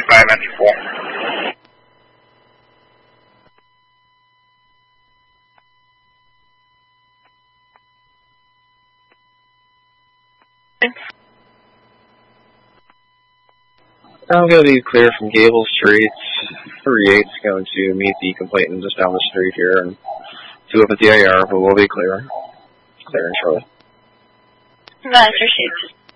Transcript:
594. I'm going to be clear from Gable Street. 38's going to meet the complainant just down the street here, and 2 up at the AR, but we'll be clear. Clear and shortly. That's received.